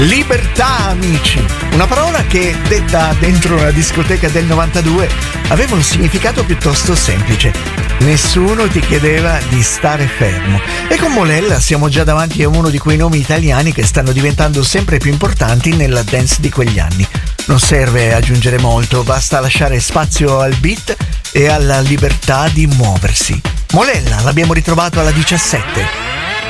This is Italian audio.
Libertà, amici! Una parola che, detta dentro una discoteca del 92, aveva un significato piuttosto semplice. Nessuno ti chiedeva di stare fermo. E con Molella siamo già davanti a uno di quei nomi italiani che stanno diventando sempre più importanti nella dance di quegli anni. Non serve aggiungere molto, basta lasciare spazio al beat e alla libertà di muoversi. Molella l'abbiamo ritrovato alla 17.